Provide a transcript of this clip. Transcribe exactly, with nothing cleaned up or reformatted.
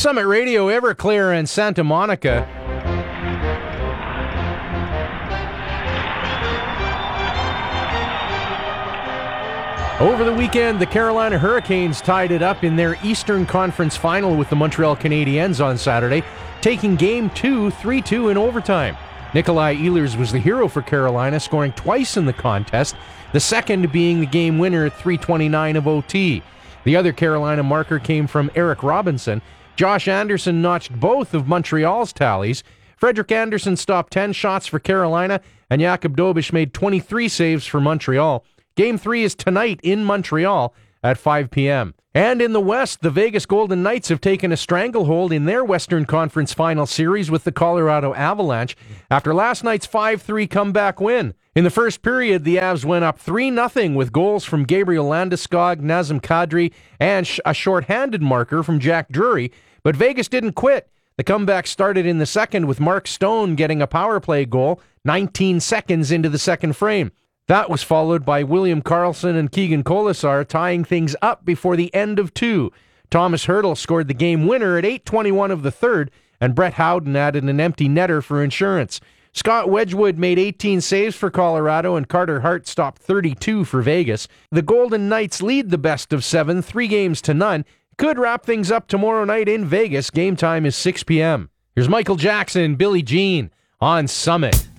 Summit Radio, Everclear, and Santa Monica. Over the weekend, the Carolina Hurricanes tied it up in their Eastern Conference final with the Montreal Canadiens on Saturday, taking Game two three two in overtime. Nikolai Ehlers was the hero for Carolina, scoring twice in the contest, the second being the game winner at three twenty-nine of O T. The other Carolina marker came from Eric Robinson. Josh Anderson notched both of Montreal's tallies. Frederik Andersen stopped ten shots for Carolina, and Jakub Dobeš made twenty-three saves for Montreal. Game three is tonight in Montreal at five p.m. And in the West, the Vegas Golden Knights have taken a stranglehold in their Western Conference Final Series with the Colorado Avalanche after last night's five three comeback win. In the first period, the Avs went up three nothing with goals from Gabriel Landeskog, Nazem Kadri, and a shorthanded marker from Jack Drury, but Vegas didn't quit. The comeback started in the second with Mark Stone getting a power play goal nineteen seconds into the second frame. That was followed by William Karlsson and Keegan Colasar tying things up before the end of two. Thomas Hertl scored the game winner at eight twenty-one of the third, and Brett Howden added an empty netter for insurance. Scott Wedgwood made eighteen saves for Colorado, and Carter Hart stopped thirty-two for Vegas. The Golden Knights lead the best of seven, three games to none. Could wrap things up tomorrow night in Vegas. Game time is six p.m. Here's Michael Jackson, Billie Jean on Summit.